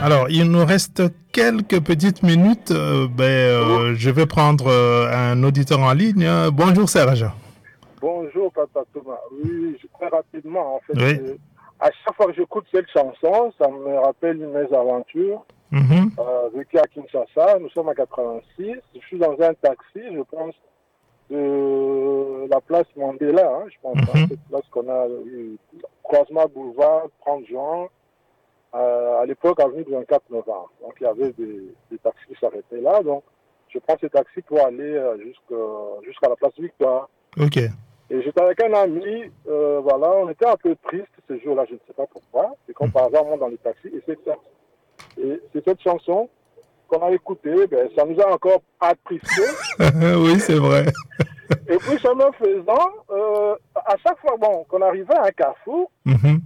Alors, il nous reste quelques petites minutes. Je vais prendre un auditeur en ligne. Bonjour Serge. Bonjour, Papa Thomas. Oui, très rapidement, en fait, Oui. à chaque fois que j'écoute cette chanson, ça me rappelle mes aventures. Mhm. Vécu à Kinshasa, nous sommes à 86. Je suis dans un taxi, je pense, de la place Mandela, hein, je pense, hein, Mhm. cette place qu'on a eu, croisement boulevard, 30 juin, à l'époque, avenue du 24 novembre. Donc, il y avait des taxis qui s'arrêtaient là. Donc, je prends ce taxi pour aller jusqu'à la place Victoire. Ok. Et j'étais avec un ami, voilà, on était un peu triste ce jour-là, je ne sais pas pourquoi. C'est comme par hasard, on monte dans le taxi, et c'est cette chanson qu'on a écoutée, ben, ça nous a encore attristés. Oui, c'est vrai. Et puis, chemin faisant, à chaque fois bon, qu'on arrivait à un carrefour, Mhm.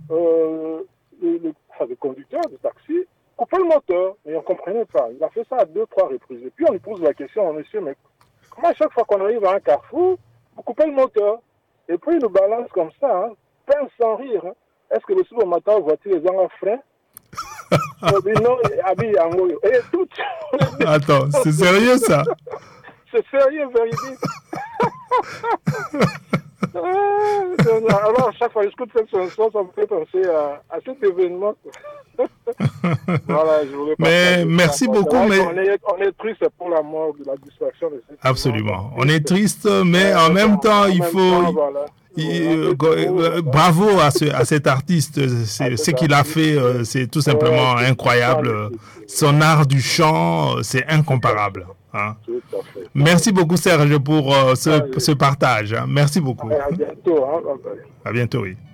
le conducteur du taxi coupait le moteur, mais on ne comprenait pas. Il a fait ça à 2-3 reprises. Et puis, on lui pose la question, monsieur, mais comment à chaque fois qu'on arrive à un carrefour, vous coupez le moteur? Et puis, il nous balance comme ça, hein, peine sans rire. Hein. Est-ce que le soir matin, la voiture est en frein? Non, habillé en moyo. Et tout. Attends, c'est sérieux ça? C'est sérieux, véridique. Alors, à chaque fois que j'écoute cette chanson, ça me fait penser à cet événement. Voilà, je voulais Mais partager merci ça. beaucoup. Mais On est triste pour la mort, de la distraction de cette absolument, on est triste, mais en bon, même temps, en il même faut. temps, voilà. Voilà. Bravo à cet artiste. À Ce cet qu'il a artiste, fait, c'est tout ouais, simplement c'est sans incroyable. limite. Son art du chant, c'est Tout à incomparable. fait. Hein. Tout à fait. Merci beaucoup Serge pour Allez, ce partage. Hein. Merci beaucoup. à bientôt. Hein, bye bye. À bientôt. Oui.